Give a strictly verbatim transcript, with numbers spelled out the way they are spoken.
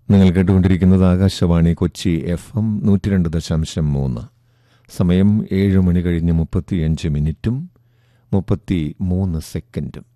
നിങ്ങൾ കേട്ടുകൊണ്ടിരിക്കുന്നത് Akashvani Kochi F M നൂറ്റി രണ്ട് ദശാംശം മൂന്ന്. സമയം ഏഴ് മണി കഴിഞ്ഞ് മുപ്പത്തിയഞ്ച് മിനിറ്റും മുപ്പത്തി മൂന്ന് സെക്കൻഡും.